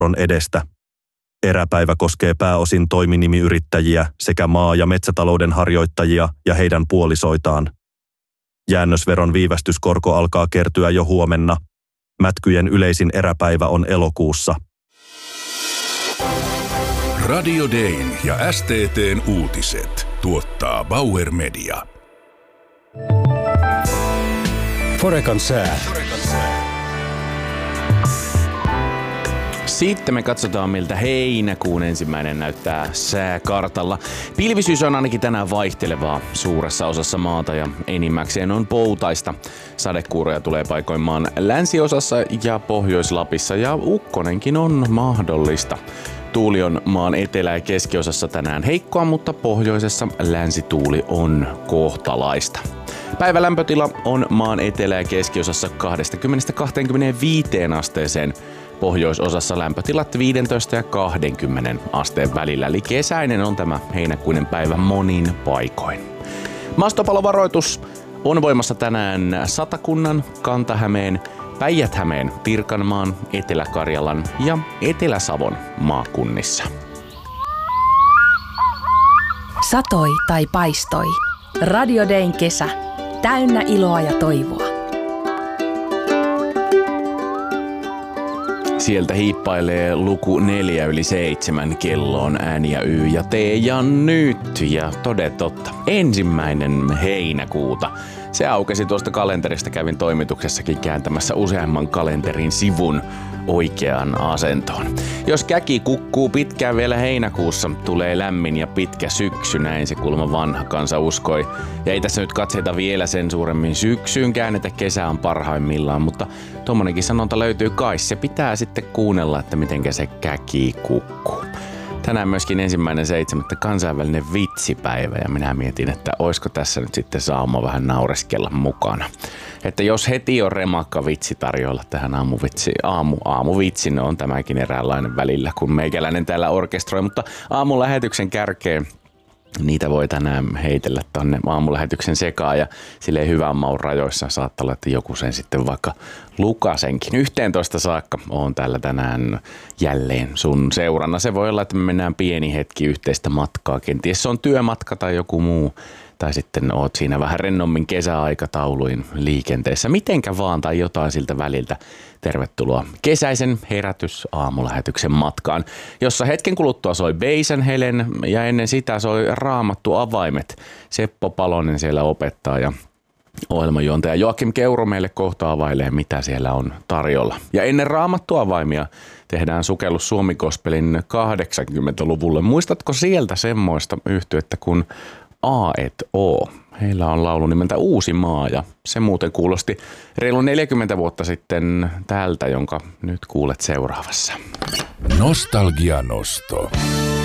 edestä. Eräpäivä koskee pääosin toiminimiyrittäjiä sekä maa- ja metsätalouden harjoittajia ja heidän puolisoitaan. Jäännösveron viivästyskorko alkaa kertyä jo huomenna. Mätkyjen yleisin eräpäivä on elokuussa. Radio Dayn ja STT:n uutiset tuottaa Bauer Media. Forecan sää. Sitten me katsotaan, miltä heinäkuun ensimmäinen näyttää sääkartalla. Pilvisyys on ainakin tänään vaihtelevaa suuressa osassa maata ja enimmäkseen on poutaista. Sadekuuroja tulee paikoin länsiosassa ja Pohjois-Lapissa ja ukkonenkin on mahdollista. Tuuli on maan etelä- ja keskiosassa tänään heikkoa, mutta pohjoisessa länsituuli on kohtalaista. Päivälämpötila on maan etelä- ja keskiosassa 20-25 asteeseen. Pohjoisosassa lämpötilat 15 ja 20 asteen välillä, eli kesäinen on tämä heinäkuinen päivä monin paikoin. Maastopalovaroitus on voimassa tänään Satakunnan, Kanta-Hämeen, Päijät-Hämeen, Pirkanmaan, Etelä-Karjalan ja Etelä-Savon maakunnissa. Satoi tai paistoi. Radio Dayn kesä. Täynnä iloa ja toivoa. Sieltä hiippailee luku 4/7 kelloon ääni ja Y ja T ja nyt. Ja toden totta, 1. heinäkuuta. Se aukesi tuosta kalenterista, kävin toimituksessakin kääntämässä useamman kalenterin sivun oikeaan asentoon. Jos käki kukkuu pitkään vielä heinäkuussa, tulee lämmin ja pitkä syksy, näin se kulma vanha kansa uskoi. Ja ei tässä nyt katseita vielä sen suuremmin syksyyn käännetä, kesä on parhaimmillaan, mutta tommonenkin sanonta löytyy kai. Se pitää sitten kuunnella, että mitenkä se käki kukkuu. Tänään myöskin 1.7. kansainvälinen vitsipäivä ja minä mietin, että oisko tässä nyt sitten sauma vähän naureskella mukana. Että jos heti on remakka vitsi tarjolla tähän aamuvitsi, on tämäkin eräänlainen välillä, kun meikäläinen täällä orkestroi, mutta aamulähetyksen kärkeen niitä voi tänään heitellä tonne aamulähetyksen sekaan ja silleen hyvän maun rajoissa saattaa olla, että joku sen sitten vaikka lukasenkin. 11 saakka on täällä tänään jälleen sun seurana. Se voi olla, että me mennään pieni hetki yhteistä matkaa. Kenties se on työmatka tai joku muu. Tai sitten oot siinä vähän rennommin kesäaikatauluin liikenteessä. Mitenkä vaan tai jotain siltä väliltä. Tervetuloa kesäisen herätys aamulähetyksen matkaan, jossa hetken kuluttua soi Beisen Helen ja ennen sitä soi Raamattu avaimet. Seppo Palonen siellä opettaa ja ohjelmajuontaja Joakim Keuro meille kohta availee, mitä siellä on tarjolla. Ja ennen Raamattu avaimia tehdään sukellus Suomi-gospelin 80-luvulle. Muistatko sieltä semmoista yhtyettä kuin A&O? Heillä on laulu nimeltä Uusimaa ja se muuten kuulosti reilu 40 vuotta sitten tältä, jonka nyt kuulet seuraavassa. Nostalgianosto.